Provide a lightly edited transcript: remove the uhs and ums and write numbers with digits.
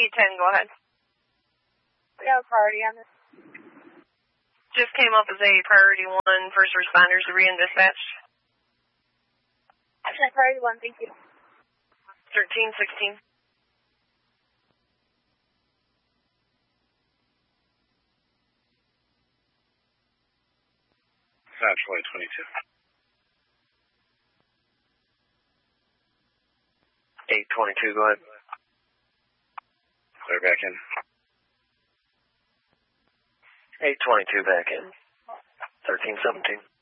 810, go ahead. We have a priority on this. Just came up as a priority 1, first responders to re-dispatched. Priority 1, thank you. 1316. Satchel 822. 822, go ahead. Clear back in. 822 back in. 1317.